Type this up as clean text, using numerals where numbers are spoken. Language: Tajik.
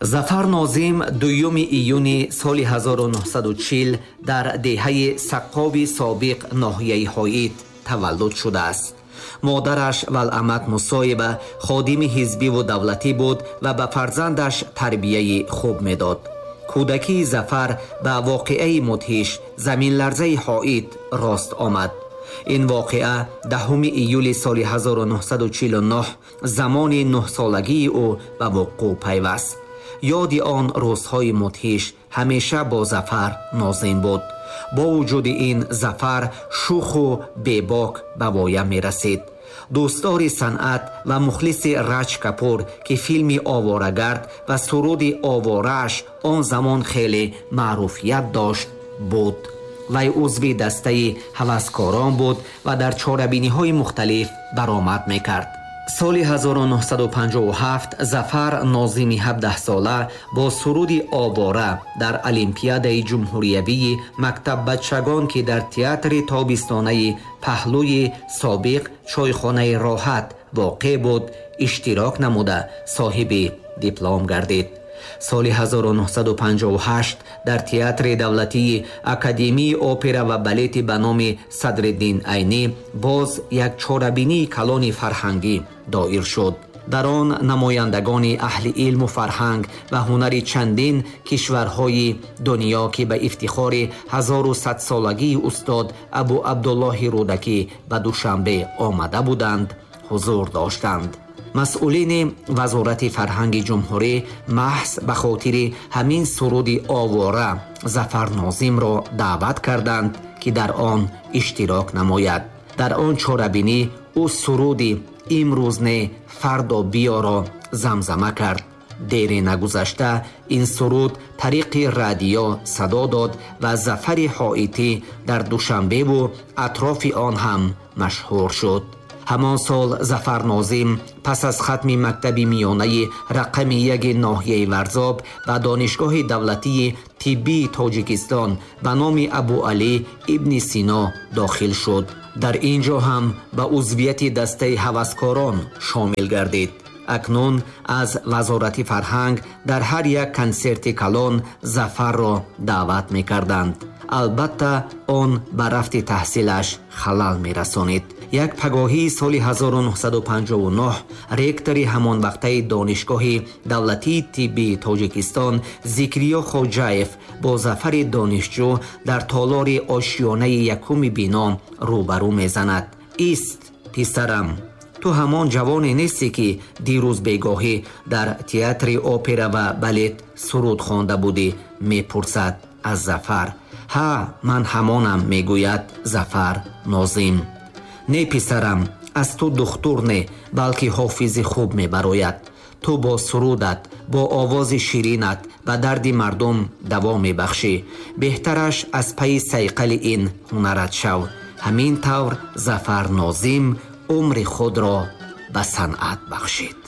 зафар нозим 2 июни соли 1940 дар деҳаи саққоби собиқ ноҳияи ҳоит таваллуд шудааст. модараш валъамат мусоиба ходими ҳизбиву давлатӣ буд ва ба фарзандаш тарбияи хуб медод. кӯдакии зафар ба воқеаи мудҳиш заминларзаи ҳоит рост омад. ин воқеа 10 июли соли 1949 замони 9-солагии ӯ ба вуқӯъ пайваст. ёди он рӯзҳои мудҳиш ҳамеша бо зафар нозим буд. бо вуҷуди ин зафар шуху бебок ба воя мерасид. дӯстдори санъат ва мухлиси Раҷ Капур ки филми Оворагард ва суруди оворааш он замон хеле маъруфият дошт буд. вай узви дастаи ҳаваскорон буд ва дар чорабиниҳои мухталиф баромад мекард. соли 1957 зафар нозими 17-сола бо суруди овора дар олимпиадаи ҷумҳуриявии мактаббачагон ки дар театри тобистонаи паҳлӯи собиқ чойхонаи роҳат воқеъ буд иштирок намуда соҳиби диплом гардид. соли 1958 дар театри давлатии академияи опера ва балети ба номи Садриддин Айнӣ боз як чорабинии калони фарҳангӣ доир шуд. дар он намояндагони аҳли илму фарҳанг ва ҳунари чандин кишварҳои дунё ки ба ифтихори 1100-солагии устод Абу Абдуллоҳи Рӯдакӣ ба Душанбе омада буданд ҳузур доштанд. масъулини вазорати фарҳанги ҷумҳурӣ маҳз ба хотири ҳамин суруди овора зафар нозимро даъват карданд ки дар он иштирок намояд. дар он чорабинӣ ӯ суруди имрӯз не фардо биёро замзама кард. дери нагузашта ин суруд тариқи радио садо дод ва зафари ҳоитӣ дар Душанбеву атрофи он ҳам машҳур шуд. ҳамон сол зафар нозим пас аз хатми мактаби миёнаи рақами 1 ноҳияи Варзоб ва донишгоҳи давлатии тиббии Тоҷикистон ба номи Абу Али ибни Сино дохил шуд. дар ин ҷо ҳам ба узвияти дастаи ҳаваскорон шомил гардид. акнун аз вазорати фарҳанг дар ҳар як консерти калон зафарро даъват мекарданд. албатта он ба рафти таҳсилаш халал мерасонид. як пагоҳии соли 1959 ректори ҳамонвақтаи донишгоҳи давлатии тиббии Тоҷикистон Зикриё Хоҷаев бо зафари донишҷӯ дар толори ошёнаи якуми бино рӯбарӯ мезанад. ист писарам, ту ҳамон ҷавоне нестӣ ки дирӯз бегоҳӣ дар театри опера ва балет суруд хонда будӣ? мепурсад аз зафар. ҳа, ман ҳамонам, мегӯяд зафар нозим. не писарам, аз ту духтур не, балки ҳофизи хуб мебарояд. ту бо сурудат, бо овози ширинат ба дарди мардум даво мебахшӣ. беҳтараш аз пайи сайқали ин ҳунарат шав. ҳамин тавр зафар нозим умри худро ба санъат бахшид.